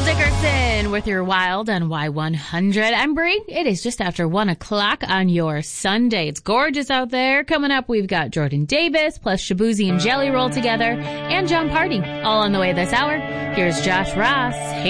Dickerson with your Wild on Y100. I'm Bree. It is just after 1 o'clock on your Sunday. It's gorgeous out there. Coming up, we've got Jordan Davis plus Shabuzi and Jelly Roll together and John Party all on the way this hour. Here's Josh Ross. Hey,